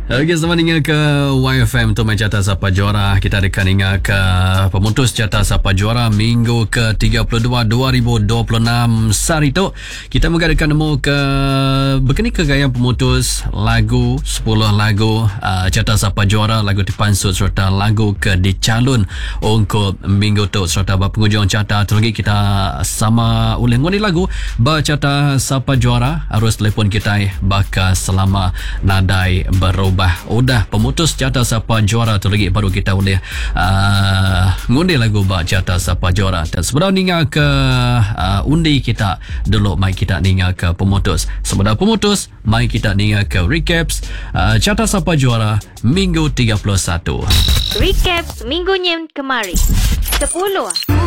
Okey, selamat dengar ke YFM tu main Carta Siapa Juara. Kita akan dengar ke pemutus Carta Siapa Juara minggu ke-32 2026 sehari tu. Kita mengadakan nemu ke begini kegayaan pemutus lagu 10 lagu Carta Siapa Juara, lagu dipansut serta lagu ke dicalon untuk minggu tu serta penghujung carta tu lagi kita sama oleh ngundi lagu Carta Siapa Juara. Harus telefon kita bakal selama nadai berubah. Udah pemutus Carta Siapa Juara tu lagi baru kita boleh ngundi lagu Carta Siapa Juara. Dan sebelum ninga ke undi kita dulu, mai kita ninga ke pemutus. Sebelum pemutus, mai kita ninga ke recaps Carta Siapa Juara minggu 31. Recaps minggunya kemarin 10.